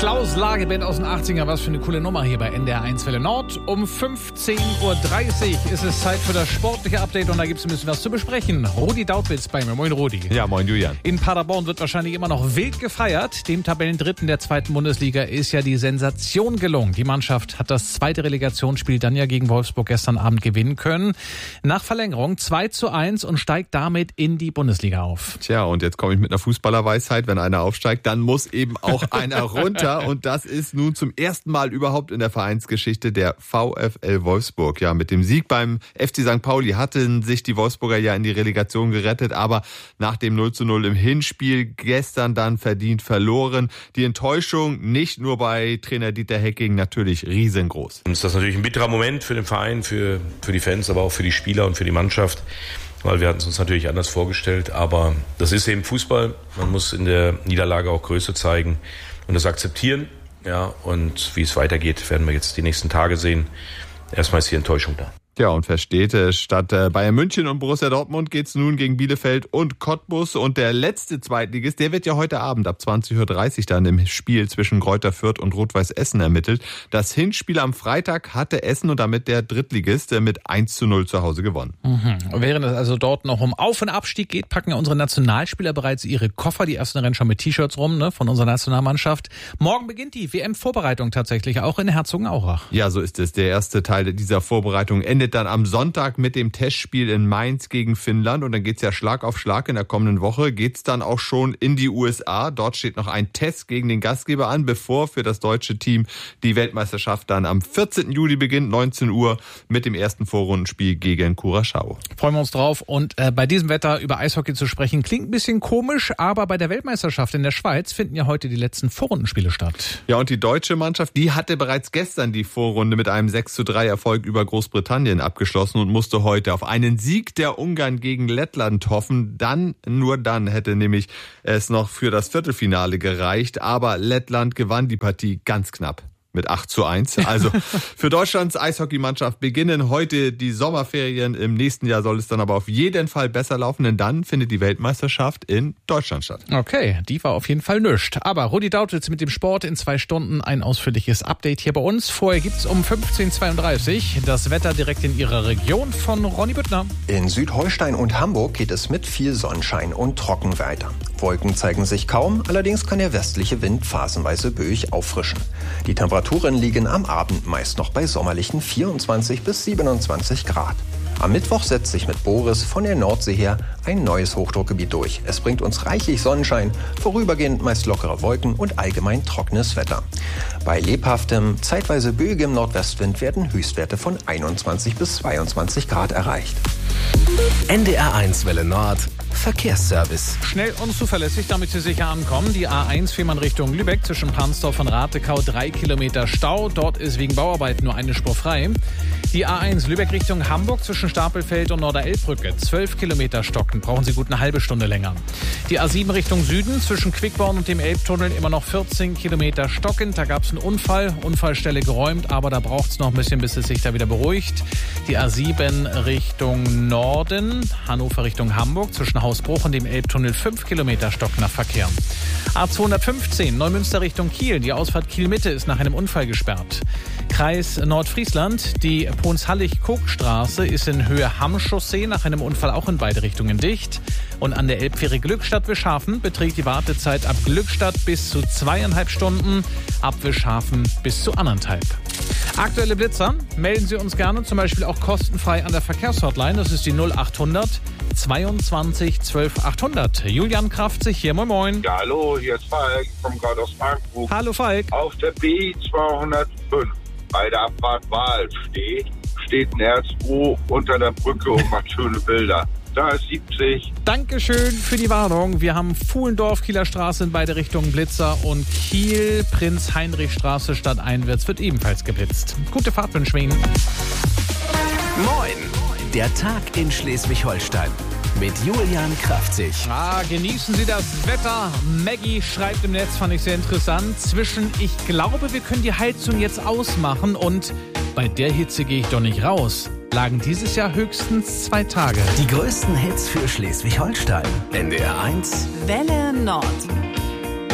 Klaus Lageband aus den 80ern, was für eine coole Nummer hier bei NDR 1 Welle Nord. Um 15.30 Uhr ist es Zeit für das sportliche Update und da gibt es ein bisschen was zu besprechen. Rudi Dautwitz bei mir. Moin Rudi. Ja, moin Julian. In Paderborn wird wahrscheinlich immer noch wild gefeiert. Dem Tabellendritten der zweiten Bundesliga ist ja die Sensation gelungen. Die Mannschaft hat das zweite Relegationsspiel dann ja gegen Wolfsburg gestern Abend gewinnen können. Nach Verlängerung 2:1 und steigt damit in die Bundesliga auf. Tja, und jetzt komme ich mit einer Fußballerweisheit. Wenn einer aufsteigt, dann muss eben auch einer runter. Und das ist nun zum ersten Mal überhaupt in der Vereinsgeschichte der VfL Wolfsburg. Ja, mit dem Sieg beim FC St. Pauli hatten sich die Wolfsburger ja in die Relegation gerettet. Aber nach dem 0:0 im Hinspiel gestern dann verdient verloren. Die Enttäuschung nicht nur bei Trainer Dieter Hecking natürlich riesengroß. Und ist das natürlich ein bitterer Moment für den Verein, für die Fans, aber auch für die Spieler und für die Mannschaft. Weil wir hatten es uns natürlich anders vorgestellt. Aber das ist eben Fußball. Man muss in der Niederlage auch Größe zeigen und das akzeptieren. Ja, und wie es weitergeht, werden wir jetzt die nächsten Tage sehen. Erstmal ist die Enttäuschung da. Ja, und versteht, statt Bayern München und Borussia Dortmund geht's nun gegen Bielefeld und Cottbus. Und der letzte Zweitligist, der wird ja heute Abend ab 20.30 Uhr dann im Spiel zwischen Greuther Fürth und Rot-Weiß Essen ermittelt. Das Hinspiel am Freitag hatte Essen und damit der Drittligist mit 1:0 zu Hause gewonnen. Während es also dort noch um Auf- und Abstieg geht, packen ja unsere Nationalspieler bereits ihre Koffer. Die ersten rennen schon mit T-Shirts rum, ne, von unserer Nationalmannschaft. Morgen beginnt die WM-Vorbereitung tatsächlich, auch in Herzogenaurach. Ja, so ist es. Der erste Teil dieser Vorbereitung endet dann am Sonntag mit dem Testspiel in Mainz gegen Finnland und dann geht's ja Schlag auf Schlag. In der kommenden Woche geht's dann auch schon in die USA. Dort steht noch ein Test gegen den Gastgeber an, bevor für das deutsche Team die Weltmeisterschaft dann am 14. Juli beginnt, 19 Uhr mit dem ersten Vorrundenspiel gegen Curaçao. Freuen wir uns drauf und bei diesem Wetter über Eishockey zu sprechen, klingt ein bisschen komisch, aber bei der Weltmeisterschaft in der Schweiz finden ja heute die letzten Vorrundenspiele statt. Ja, und die deutsche Mannschaft, die hatte bereits gestern die Vorrunde mit einem 6:3 Erfolg über Großbritannien abgeschlossen und musste heute auf einen Sieg der Ungarn gegen Lettland hoffen. Nur dann hätte nämlich es noch für das Viertelfinale gereicht. Aber Lettland gewann die Partie ganz knapp mit 8:1. Also für Deutschlands Eishockeymannschaft beginnen heute die Sommerferien. Im nächsten Jahr soll es dann aber auf jeden Fall besser laufen, denn dann findet die Weltmeisterschaft in Deutschland statt. Okay, die war auf jeden Fall nischt. Aber Rudi Dautwitz mit dem Sport in 2 Stunden, ein ausführliches Update hier bei uns. Vorher gibt's um 15.32 Uhr das Wetter direkt in Ihrer Region von Ronny Büttner. In Südholstein und Hamburg geht es mit viel Sonnenschein und trocken weiter. Wolken zeigen sich kaum, allerdings kann der westliche Wind phasenweise böig auffrischen. Die Temperaturen liegen am Abend meist noch bei sommerlichen 24 bis 27 Grad. Am Mittwoch setzt sich mit Boris von der Nordsee her ein neues Hochdruckgebiet durch. Es bringt uns reichlich Sonnenschein, vorübergehend meist lockere Wolken und allgemein trockenes Wetter. Bei lebhaftem, zeitweise böigem Nordwestwind werden Höchstwerte von 21 bis 22 Grad erreicht. NDR 1 Welle Nord Verkehrsservice. Schnell und zuverlässig, damit Sie sicher ankommen. Die A1 Fehmarn Richtung Lübeck zwischen Pansdorf und Ratekau 3 Kilometer Stau. Dort ist wegen Bauarbeiten nur eine Spur frei. Die A1 Lübeck Richtung Hamburg zwischen Stapelfeld und Norderelbbrücke 12 Kilometer stocken. Brauchen Sie gut eine halbe Stunde länger. Die A7 Richtung Süden zwischen Quickborn und dem Elbtunnel immer noch 14 Kilometer stockend. Da gab es einen Unfall. Unfallstelle geräumt, aber da braucht es noch ein bisschen, bis es sich da wieder beruhigt. Die A7 Richtung Norden, Hannover Richtung Hamburg zwischen Hausbruch und dem Elbtunnel 5 Kilometer stockender Verkehr. A215 Neumünster Richtung Kiel. Die Ausfahrt Kiel-Mitte ist nach einem Unfall gesperrt. Kreis Nordfriesland. Die Pons-Hallig-Kog-Straße ist in Höhe Hamm-Chaussee nach einem Unfall auch in beide Richtungen dicht. Und an der Elbfähre Glückstadt-Wischhafen beträgt die Wartezeit ab Glückstadt bis zu 2,5 Stunden, ab Wischhafen bis zu 1,5. Aktuelle Blitzer melden Sie uns gerne, zum Beispiel auch kostenfrei an der Verkehrshotline. Das ist die 0800 22 12 800. Julian Kraftzig hier, moin moin. Ja, hallo, hier ist Falk vom Gott aus Frankfurt. Hallo Falk. Auf der B205 bei der Abfahrt Wahl steht ein R2 unter der Brücke und macht schöne Bilder. Da ist 70. Dankeschön für die Warnung. Wir haben Fuhlendorf, Kieler Straße in beide Richtungen Blitzer und Kiel, Prinz-Heinrich-Straße Stadteinwärts wird ebenfalls geblitzt. Gute Fahrt wünschen wir Ihnen. Moin! Der Tag in Schleswig-Holstein mit Julian Kraftzig. Genießen Sie das Wetter. Maggie schreibt im Netz, fand ich sehr interessant, zwischen ich glaube, wir können die Heizung jetzt ausmachen und bei der Hitze gehe ich doch nicht raus, lagen dieses Jahr höchstens 2 Tage. Die größten Hits für Schleswig-Holstein. NDR 1 Welle Nord.